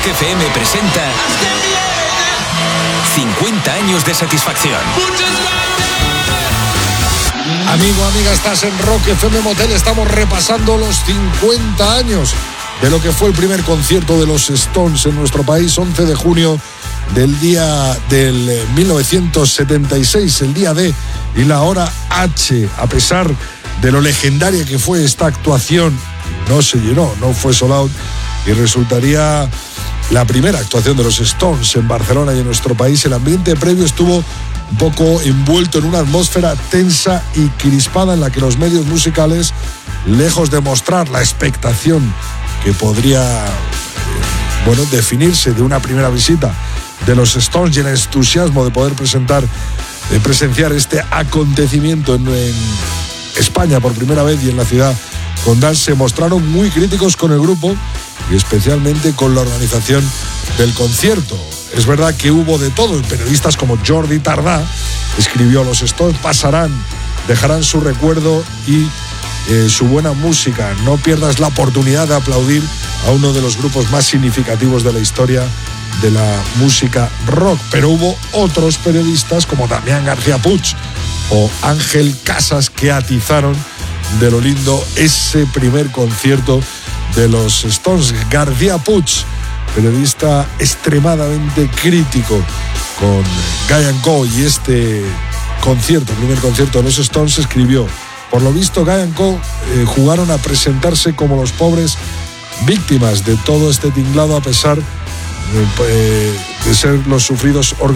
FM presenta 50 años de satisfacción. Amigo, amiga, estás en Rock FM Motel. Estamos repasando los 50 años de lo que fue el primer concierto de los Stones en nuestro país, 11 de junio del día del 1976, el día D y la hora H. A pesar de lo legendaria que fue esta actuación, no se llenó, no fue sold out, y resultaría la primera actuación de los Stones en Barcelona y en nuestro país. El ambiente previo estuvo un poco envuelto en una atmósfera tensa y crispada en la que los medios musicales, lejos de mostrar la expectación que podría definirse de una primera visita de los Stones y el entusiasmo de poder presenciar este acontecimiento en España por primera vez y en la ciudad condal, se mostraron muy críticos con el grupo y especialmente con la organización del concierto. Es verdad que hubo de todo. Periodistas como Jordi Tardá escribió: los Stones dejarán su recuerdo y su buena música. No pierdas la oportunidad de aplaudir a uno de los grupos más significativos de la historia de la música rock. Pero hubo otros periodistas como Damián García Puig o Ángel Casas que atizaron de lo lindo ese primer concierto de los Stones. García Puig, periodista extremadamente crítico con Guy & Co y este primer concierto de los Stones, escribió: por lo visto Guy & Co jugaron a presentarse como los pobres víctimas de todo este tinglado, a pesar de ser los sufridos